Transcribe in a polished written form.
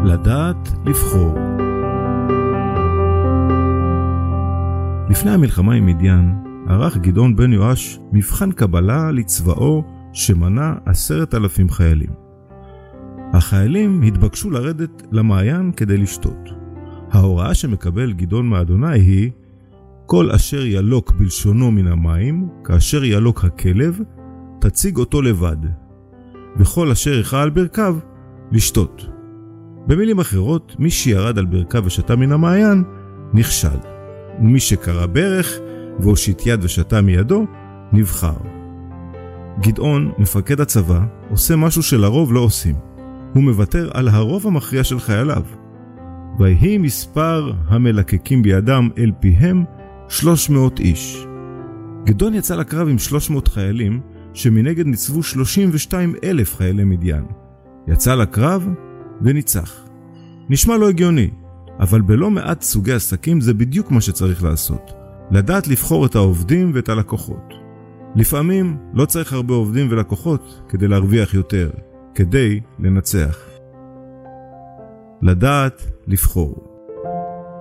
לדעת לבחור. לפני המלחמה עם מדיין, ערך גדעון בן יואש מבחן קבלה לצבאו שמנה 10,000 חיילים. החיילים התבקשו לרדת למעיין כדי לשתות. ההוראה שמקבל גדעון מאדוני היא: כל אשר ילוק בלשונו מן המים, כאשר ילוק הכלב, תציג אותו לבד. וכל אשר יכה על ברכיו, לשתות. במילים אחרות, מי שירד על ברכיו ושתה מן המעיין, נכשל. ומי שקרא ברך והושיט יד ושתה מידו, נבחר. גדעון, מפקד הצבא, עושה משהו שלרוב לא עושים. הוא מוותר על הרוב המכריע של חייליו. ויהי מספר המלקקים בידם אל פיהם 300 איש. גדעון יצא לקרב עם 300 חיילים, שמנגד ניצבו 32,000 חיילי מדיין. יצא לקרב וניצח. נשמע לא הגיוני, אבל בלא מעט סוגי עסקים זה בדיוק מה שצריך לעשות. לדעת לבחור את העובדים ואת הלקוחות. לפעמים לא צריך הרבה עובדים ולקוחות כדי להרוויח יותר, כדי לנצח. לדעת לבחור.